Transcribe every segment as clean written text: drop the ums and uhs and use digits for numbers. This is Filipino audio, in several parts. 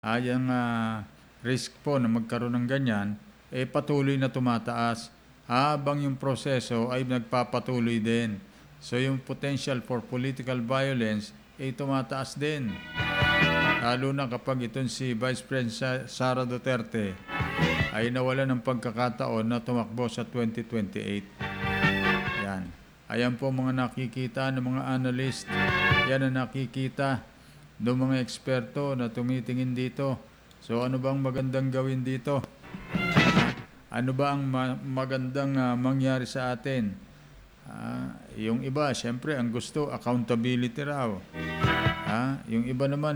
Yung risk po na magkaroon ng ganyan, patuloy na tumataas habang yung proseso ay nagpapatuloy din. So yung potential for political violence ay tumataas din. Lalo na kapag itong si Vice President Sara Duterte ay nawala ng pagkakataon na tumakbo sa 2028. Yan. Ayan po mga nakikita ng mga analyst. Yan ang nakikita ng mga eksperto na tumitingin dito. So ano bang magandang gawin dito? Ano ba ang magandang mangyari sa atin? Yung iba, syempre, ang gusto, accountability raw. Yung iba naman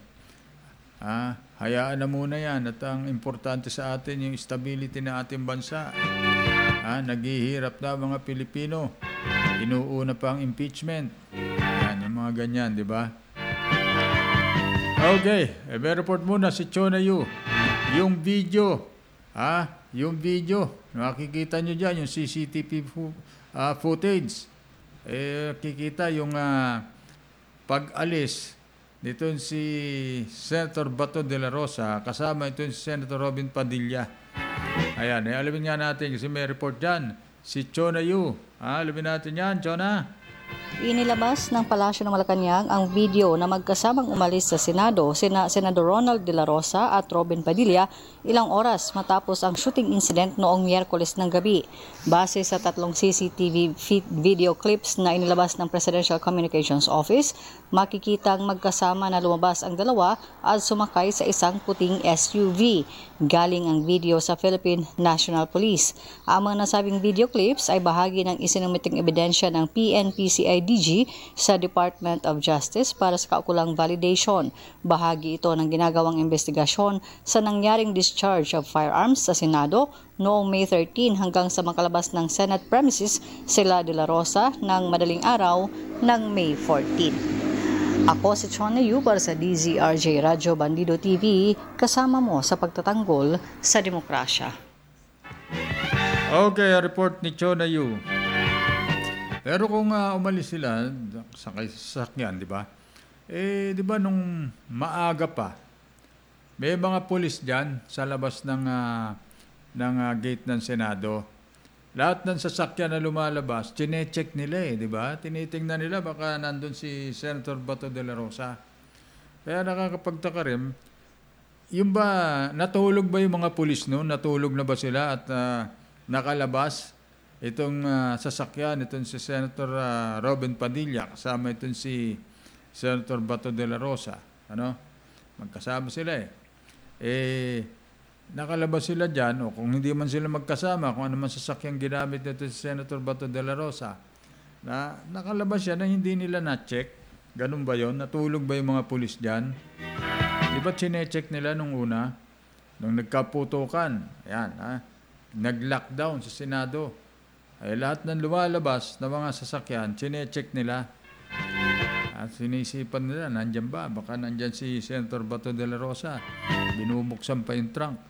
hayaan na muna yan at ang importante sa atin yung stability ng ating bansa. Naghihirap na mga Pilipino. Inuuna pa ang impeachment. Yan, yung mga ganyan, di ba? Okay, may report muna si Chona Yu. Yung video, yung video, nakikita nyo dyan, yung CCTV footage. Kikita yung pag-alis nito si Senator Bato de la Rosa, kasama ito si Senator Robin Padilla. Ayan, alamin nga natin kasi may report dyan. Si Chona Yu. Alamin natin yan, Chona. Inilabas ng Palasyo ng Malacanang ang video na magkasamang umalis sa Senado sina Senador Ronald de la Rosa at Robin Padilla ilang oras matapos ang shooting incident noong Miyerkules ng gabi. Base sa tatlong CCTV video clips na inilabas ng Presidential Communications Office, makikitang magkasama na lumabas ang dalawa at sumakay sa isang puting SUV. Galing ang video sa Philippine National Police. Ang mga nasabing video clips ay bahagi ng isinumiting ebidensya ng PNP-CIDG sa Department of Justice para sa kaukulang validation. Bahagi ito ng ginagawang investigasyon sa nangyaring discharge of firearms sa Senado noong May 13 hanggang sa makalabas ng Senate premises sila de la Rosa ng madaling araw ng May 14. Ako si Chona Yu para sa DZRJ Radyo Bandido TV, kasama mo sa pagtatanggol sa demokrasya. Okay, report ni Chona Yu. Pero kung umalis sila sa sasakyan, di ba? Di ba nung maaga pa, may mga pulis dyan sa labas ng gate ng Senado. Lahat ng sasakyan na lumalabas, chinecheck nila di ba? Tinitingnan nila baka nandun si Senator Bato de la Rosa. Kaya nakakapagtaka rin, yung ba, natulog ba yung mga pulis noon? Natulog na ba sila at nakalabas itong sasakyan, itong si Senator Robin Padilla, kasama itong si Senator Bato de la Rosa. Magkasama sila nakalabas sila dyan, o kung hindi man sila magkasama, kung ano man sasakyang ginamit nito si Senator Bato de la Rosa, nakalabas siya na hindi nila na-check. Ganun ba yon? Natulog ba yung mga pulis dyan? Di ba chinecheck nila nung una? Nung nagkaputukan, nag-lockdown sa Senado. Lahat ng lumalabas na mga sasakyan, chinecheck nila. At sinisipan nila, nandyan ba? Baka nandyan si Senator Bato de la Rosa. Binubuksan pa yung trunk.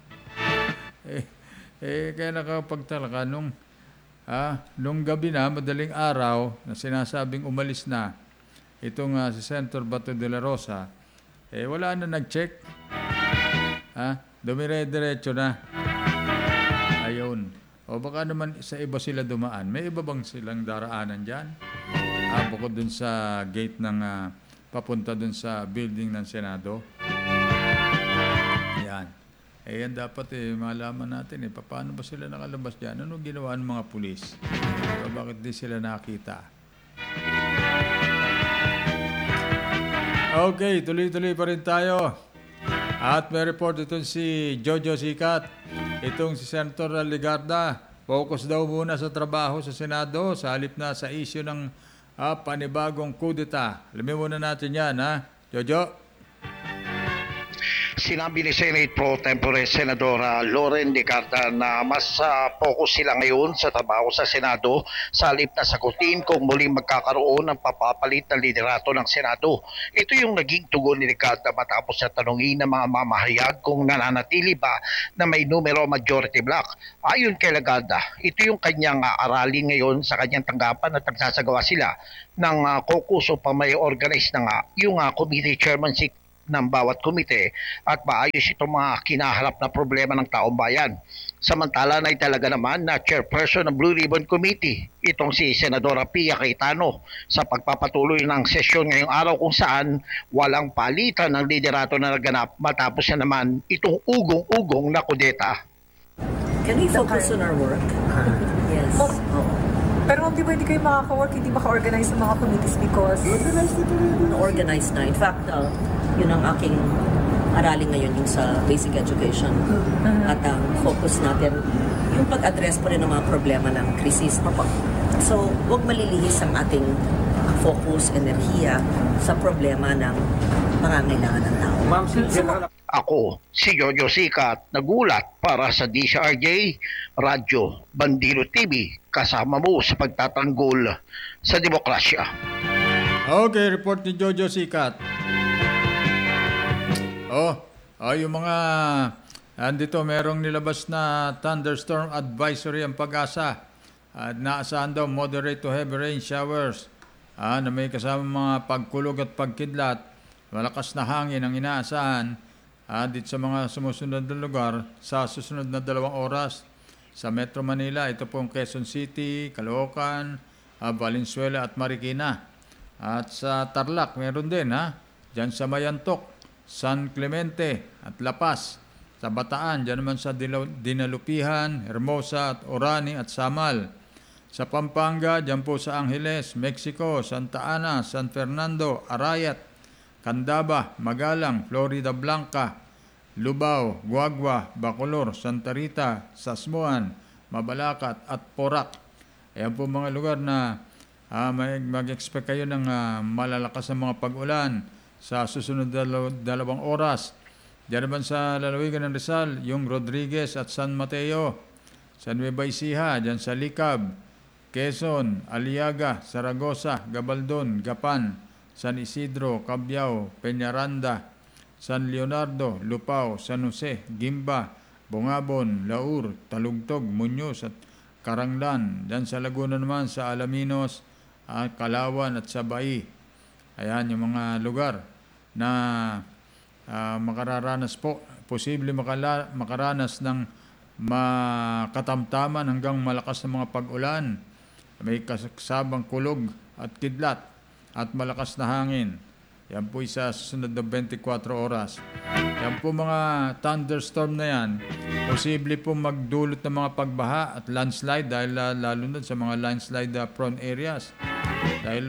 Kaya nakapagtalaka nung gabi na, madaling araw, na sinasabing umalis na itong si Senator Bato de la Rosa, wala na nag-check. Dumire-diretso na. Ayun. O baka naman sa iba sila dumaan. May iba bang silang daraanan dyan? Bukod dun sa gate ng papunta dun sa building ng Senado. Yan. Yan dapat malaman natin paano ba sila nakalabas dyan? Ano ginawa ng mga pulis? Bakit di sila nakita? Okay, tuloy-tuloy pa rin tayo. At may report itong si Jojo Sikat. Itong si Senator Ligarda. Focus daw muna sa trabaho sa Senado sa halip na sa issue ng panibagong kudeta. Alamin muna natin yan, Jojo? Sinabi ni Senate Pro Tempore Senadora Loren Ligarda na mas focus sila ngayon sa trabaho sa Senado sa halip na sagutin kung muling magkakaroon ng papapalit na liderato ng Senado. Ito yung naging tugon ni Ligarda matapos sa tanungin ng mga mamahayag kung nananatili ba na may numero majority block. Ayon kay Ligarda, ito yung kanyang aralin ngayon sa kanyang tanggapan at nagsasagawa sila ng caucus o may organize na yung committee chairmanship ng bawat komite at maayos itong mga kinaharap na problema ng taong bayan. Samantala na talaga naman na chairperson ng Blue Ribbon Committee, itong si Senadora Pia Cayetano, sa pagpapatuloy ng sesyon ngayong araw kung saan walang palitan ng liderato na naganap matapos na naman itong ugong-ugong na kudeta. Can we focus on our work? Yes. Pero di ba hindi kayo makaka-work, hindi maka-organize ng mga committees because Organized na. In fact, yun ang aking aralin ngayon yung sa basic education. At ang focus natin, yung pag-address po rin ng mga problema ng krisis. So, huwag malilihis ang ating focus, enerhiya sa problema ng pangangailangan ng tao. Ako, si Jojo Sikat, nagulat para sa DCRJ, Radyo, Bandilo TV, kasama mo sa pagtatanggol sa demokrasya. Okay, report ni Jojo Sikat. Yung mga andito merong nilabas na thunderstorm advisory ang Pag-asa. At naasahan daw moderate to heavy rain showers na may kasama mga pagkulog at pagkidlat. Malakas na hangin ang inaasahan dito sa mga sumusunod na lugar sa susunod na 2 oras. Sa Metro Manila, ito pong Quezon City, Caloocan, Valenzuela at Marikina. At sa Tarlac, meron din Diyan sa Mayantok, San Clemente at La Paz. Sa Bataan, diyan naman sa Dinalupihan, Hermosa at Orani at Samal. Sa Pampanga, diyan po sa Angeles, Mexico, Santa Ana, San Fernando, Arayat, Candaba, Magalang, Florida Blanca, Lubao, Guagua, Bacolor, Santa Rita, Sasmuan, Mabalacat at Porac. Ayan po mga lugar na mag-expect kayo ng malalakas na mga pag-ulan sa susunod 2 oras. Diyan naman sa lalawigan ng Rizal, yung Rodriguez at San Mateo, San Nueva Ecija, diyan sa Licab, Quezon, Aliaga, Zaragoza, Gabaldon, Gapan, San Isidro, Cabiao, Peñaranda, San Leonardo, Lupao, San Jose, Gimba, Bungabon, Laur, Talugtog, Muñoz at Karanglan. Diyan sa Laguna naman sa Alaminos, Kalawan at Sabay. Ayan yung mga lugar na makararanas po. Posible makaranas ng makatamtaman hanggang malakas na mga pag-ulan. May kasabang kulog at kidlat at malakas na hangin. Yan po isa susunod na 24 oras. Yan po mga thunderstorm na yan, posible po magdulot ng mga pagbaha at landslide dahil lalo na sa mga landslide prone areas. Dahil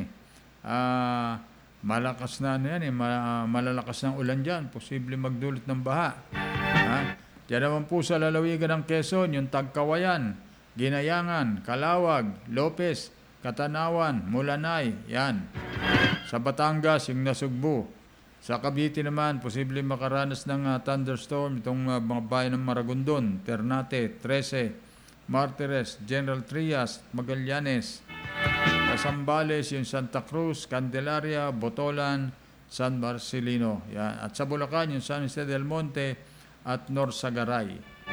malakas na malalakas ng ulan dyan, posible magdulot ng baha. Diyan naman po sa lalawigan ng Quezon, yung Tagkawayan, Ginayangan, Calawag, Lopez, Katanawan, Mulanay, yan. Sa Batangas, yung Nasugbu. Sa Cavite naman, posibleng makaranas ng thunderstorm itong mga bayan ng Maragondon, Ternate, Trece, Martires, General Trias, Magallanes. Sa Zambales, yung Santa Cruz, Candelaria, Botolan, San Marcelino. Yan. At sa Bulacan, yung San Jose del Monte at Norsagaray.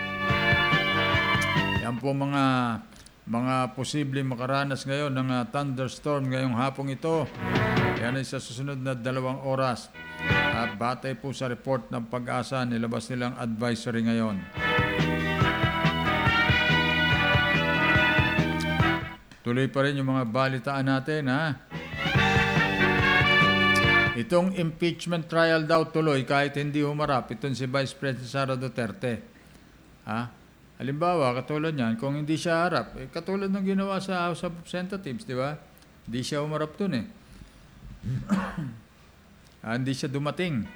Yan po mga posibleng makaranas ngayon ng thunderstorm ngayong hapong ito. Yan ay sa susunod na 2 oras. At batay po sa report ng Pag-asa, nilabas nilang advisory ngayon. Tuloy pa rin yung mga balitaan natin, Itong impeachment trial daw tuloy kahit hindi humarap. Itong si Vice President Sara Duterte. Halimbawa, katulad niyan, kung hindi siya harap, katulad ng ginawa sa House of Representatives, di ba? Hindi siya humarap dun hindi siya dumating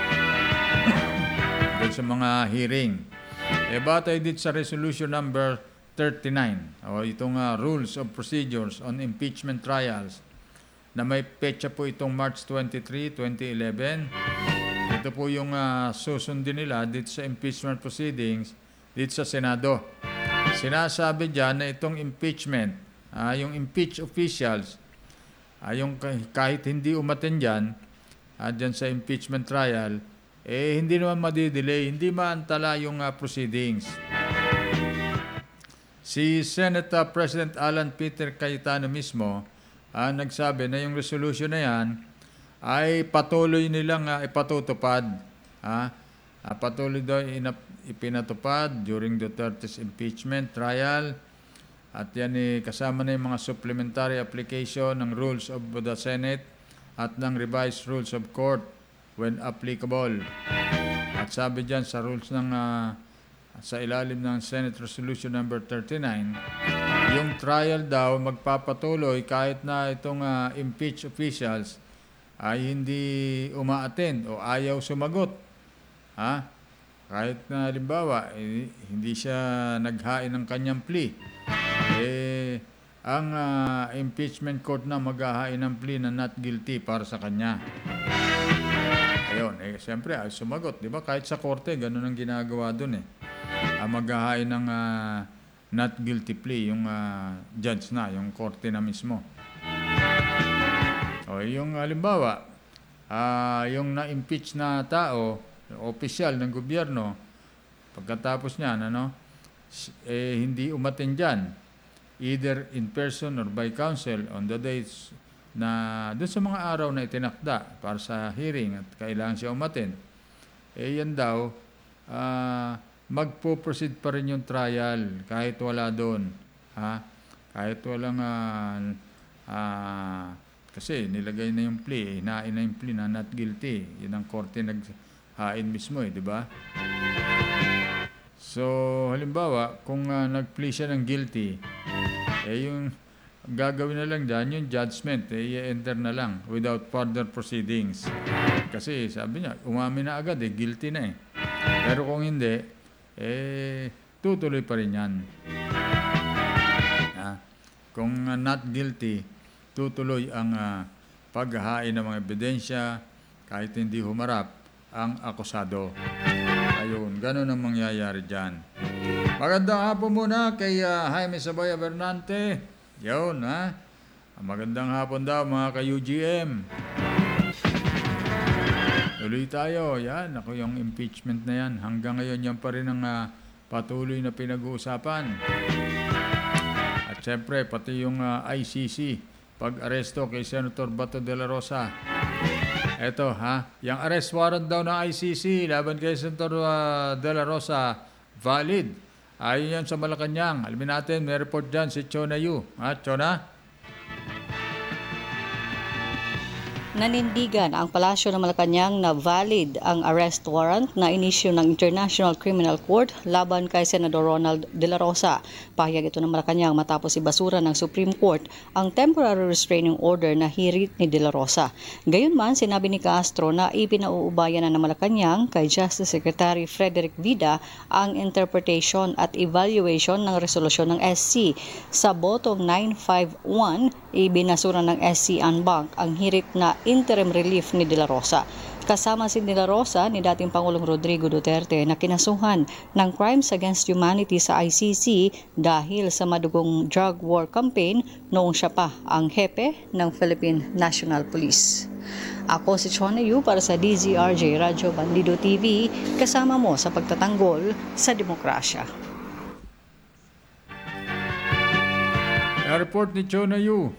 doon sa mga hearing. Batay dito sa resolution number 39, o itong Rules of Procedures on Impeachment Trials, na may petsa po itong March 23, 2011. Ito po yung susundin nila dito sa impeachment proceedings dito sa Senado. Sinasabi dyan na itong impeachment, yung impeach officials, yung kahit hindi umattend dyan, dyan sa impeachment trial, hindi naman madidelay, hindi maantala yung proceedings. Si Senate President Alan Peter Cayetano mismo, nagsabi na yung resolution na yan ay patuloy nilang ipatutupad. Patuloy daw ipinatupad during Duterte's impeachment trial. At yan kasama na yung mga supplementary application ng rules of the Senate at ng revised rules of court when applicable. At sabi dyan sa rules ng sa ilalim ng Senate Resolution number 39, yung trial daw magpapatuloy kahit na itong impeached officials ay hindi uma-attend o ayaw sumagot. Kahit na halimbawa hindi siya naghain ng kanyang plea, ang impeachment court na maghahain ng plea na not guilty para sa kanya. Ayun, siyempre ay sumagot, di ba? Kahit sa korte, ganun ang ginagawa dun maghahain ng not guilty plea yung judge na, yung korte na mismo. O yung halimbawa, yung na-impeach na tao, opisyal ng gobyerno, pagkatapos niyan, hindi umattend dyan, either in person or by counsel on the dates na doon sa mga araw na itinakda para sa hearing at kailangan siya umattend, yan daw, magpo-proceed pa rin yung trial kahit wala doon. Kahit walang, kasi nilagay na yung plea, hinain na yung plea na not guilty. Yun ang korte naghain mismo, di ba? So, halimbawa, kung nag-plea siya ng guilty, yung gagawin na lang dyan, yung judgment, i-enter na lang without further proceedings. Kasi sabi niya, umamin na agad, guilty na Pero kung hindi, tutuloy pa rin yan. Kung not guilty, tutuloy ang paghahain ng mga ebidensya kahit hindi humarap ang akusado. Ayun, ganun ang mangyayari dyan. Magandang hapon muna kay Jaime Sabaya Bernante. Yun, magandang hapon daw mga ka-UGM. Tuloy tayo. Yan, ako yung impeachment na yan. Hanggang ngayon yan pa rin ang patuloy na pinag-uusapan. At syempre, pati yung ICC, pag-aresto kay Senator Bato de la Rosa. Eto, yung arrest warrant daw ng ICC laban kay Senator de la Rosa, valid. Ayon yan sa Malacanang. Alamin natin, may report dyan si Chona Yu. Chona? Nanindigan ang Palasyo ng Malacanang na valid ang arrest warrant na inisyu ng International Criminal Court laban kay Senador Ronald De La Rosa. Pahayag ito ng Malacanang matapos ibasura ng Supreme Court ang temporary restraining order na hirit ni De La Rosa. Gayunman, sinabi ni Castro na ipinauubayan na ng Malacanang kay Justice Secretary Frederick Vida ang interpretation at evaluation ng resolusyon ng SC. Sa botong 951, ibinasura ng SC en banc ang hirit na interim relief ni De La Rosa. Kasama si De La Rosa ni dating Pangulong Rodrigo Duterte na kinasuhan ng Crimes Against Humanity sa ICC dahil sa madugong drug war campaign noong siya pa ang hepe ng Philippine National Police. Ako si Chona Yu para sa DZRJ Radyo Bandido TV, kasama mo sa pagtatanggol sa demokrasya. Report ni Chona Yu.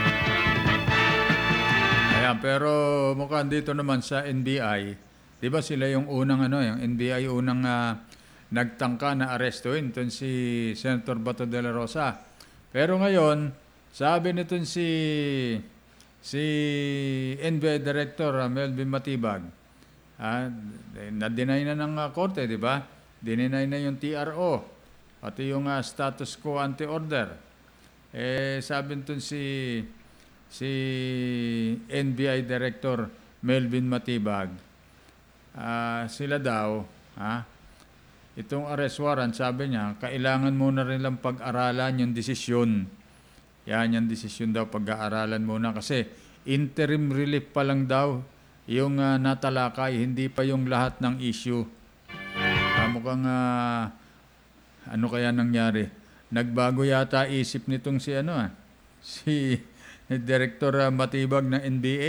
Ayan, pero mukhang dito naman sa NBI, di ba sila yung unang yung NBI unang nagtangka na arestuin itong si Senator Bato de la Rosa. Pero ngayon, sabi nitong si NBI Director Melvin Matibag, na-deny na ng korte, di ba? Dineny na yung TRO, pati yung status quo ante order. Sabi nitong si NBI Director Melvin Matibag, sila daw, itong arrest warrant, sabi niya, kailangan muna rin lang pag-aralan yung desisyon. Yan, yung desisyon daw, pag-aaralan muna. Kasi interim relief pa lang daw yung natalakay, hindi pa yung lahat ng issue. Mukhang, ano kaya nangyari? Nagbago yata isip nitong si Director Matibag ng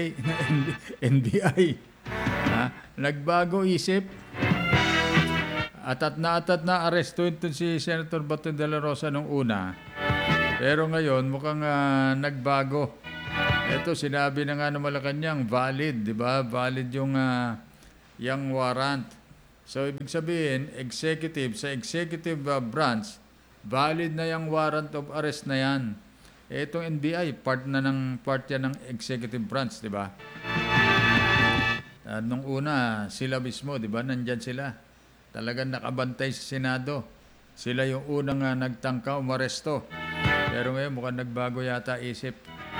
NBI. Nagbago isip. Atat na aresto ito si Senator Bato de la Rosa nung una. Pero ngayon mukhang nagbago. Ito, sinabi na nga ng Malacanang, valid, di ba? Valid yung warrant. So, ibig sabihin, sa executive branch, valid na yung warrant of arrest na yan. Itong NBI, part yan ng executive branch, di ba? Nung una, sila mismo, di ba? Nandyan sila. Talagang nakabantay sa Senado. Sila yung unang nagtangka, umaresto. Pero ngayon, mukhang nagbago yata isip.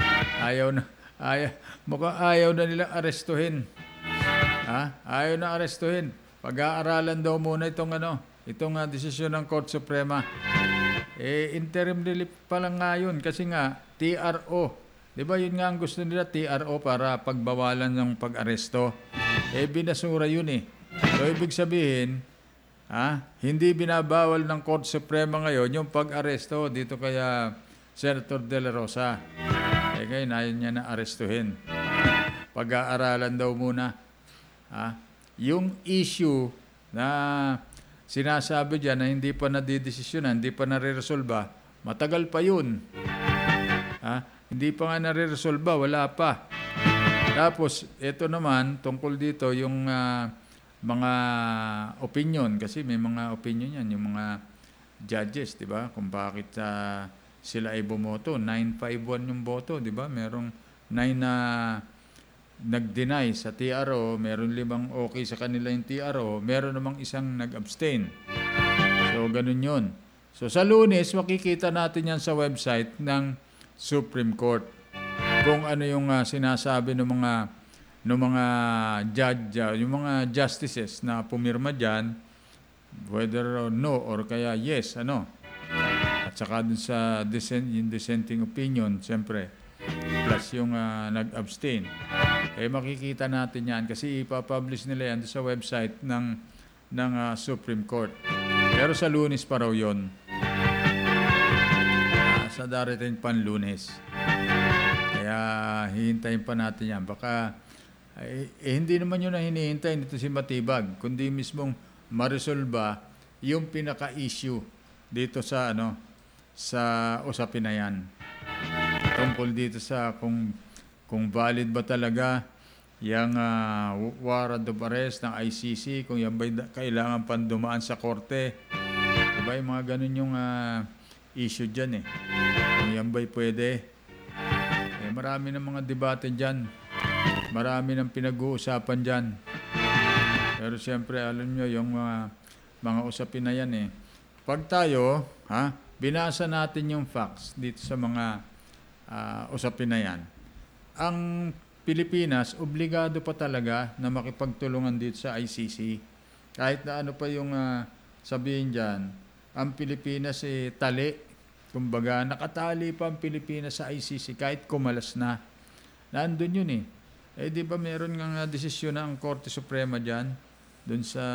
Mukhang ayaw na nilang arestuhin. Ayaw na arestuhin. Pag-aaralan daw muna itong desisyon ng Court Suprema. Interim relief pa lang nga yun kasi nga TRO. 'Di ba yun nga ang gusto nila, TRO, para pagbawalan ng pag-aresto. Binasura yun eh. So ibig sabihin, hindi binabawal ng Court Suprema ngayon yung pag-aresto dito kaya Senator De La Rosa. Ngayon ayaw niya na arestuhin. Pag-aaralan daw muna. Yung issue na sinasabi dyan na hindi pa nadidesisyonan, hindi pa nare-resolba, matagal pa yun. Hindi pa nga nare-resolba, wala pa. Tapos, ito naman, tungkol dito, yung mga opinion, kasi may mga opinion yan, yung mga judges, di ba? Kung bakit sila ay bumoto. 951 yung boto, di ba? Merong 9 na nag-deny sa TRO, meron 5 okay sa kanila yung TRO, meron namang isang nag-abstain. So, ganun yun. So, sa Lunes, makikita natin yan sa website ng Supreme Court. Kung ano yung sinasabi ng mga judge, yung mga justices na pumirma dyan, whether no or kaya yes, At saka dun sa yung dissenting opinion, siyempre, plus yung nag-abstain. Makikita natin yan kasi ipapublish nila yan sa website ng Supreme Court. Pero sa Lunes pa raw yun. Sa darating pan Lunes. Kaya hihintayin pa natin yan. Baka hindi naman yun na hinihintay nito si Matibag, kundi mismong maresolba yung pinaka-issue dito sa usapin na yan. Tungkol dito sa kung valid ba talaga yung warrant of arrest ng ICC, kung yan ba kailangan pang dumaan sa korte. Diba yung mga ganun yung issue dyan eh. Kung yan ba'y pwede. Marami ng mga debate dyan. Marami ng pinag-uusapan dyan. Pero siyempre, alam nyo, yung mga usapin na yan eh. Pag tayo, binasa natin yung facts dito sa mga usapin na yan. Ang Pilipinas, obligado pa talaga na makipagtulungan dito sa ICC. Kahit na ano pa yung sabihin dyan, ang Pilipinas tali. Kumbaga, nakatali pa ang Pilipinas sa ICC kahit kumalas na. Nandun yun eh. Di ba meron nga desisyon na ang Korte Suprema dyan, dun sa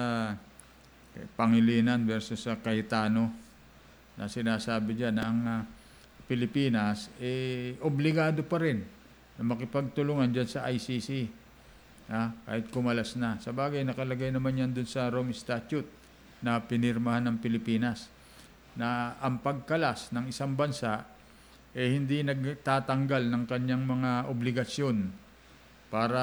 Pangilinan versus sa Cayetano, na sinasabi dyan na ang Pilipinas, obligado pa rin na makipagtulungan dyan sa ICC. Kahit kumalas na. Sa bagay, nakalagay naman yan dun sa Rome Statute na pinirmahan ng Pilipinas, na ang pagkalas ng isang bansa hindi nagtatanggal ng kanyang mga obligasyon para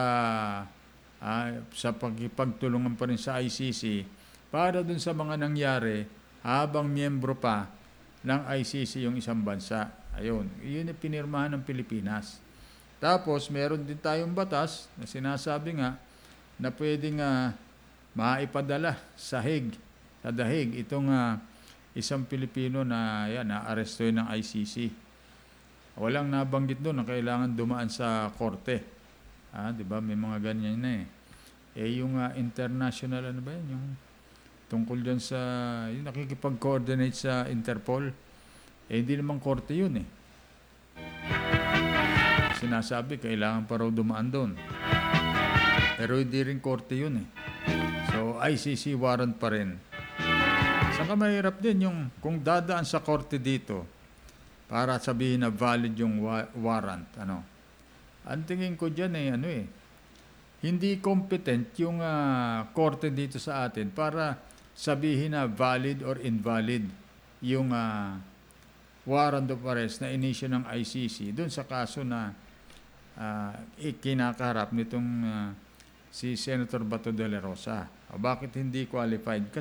sa pagkipagtulungan pa rin sa ICC para dun sa mga nangyari habang miyembro pa ng ICC yung isang bansa. Ayun, yun yung pinirmahan ng Pilipinas. Tapos, meron din tayong batas na sinasabi nga na pwedeng maipadala sa dahig itong isang Pilipino na na-arestuhin ng ICC. Walang nabanggit doon na kailangan dumaan sa korte. Di ba? May mga ganyan na eh. Yung international, ano ba yan? Yung tungkol dyan sa, yung nakikipag-coordinate sa Interpol. Hindi naman korte yun eh. Sinasabi, kailangan pa raw dumaan doon. Pero hindi rin korte yun eh. So, ICC warrant pa rin. Saka mahirap din yung kung dadaan sa korte dito para sabihin na valid yung warrant. Ang tingin ko dyan hindi competent yung korte dito sa atin para sabihin na valid or invalid yung warrant of arrest na inisyu ng ICC doon sa kaso na kinakaharap nitong si Senator Bato de la Rosa. Bakit hindi qualified?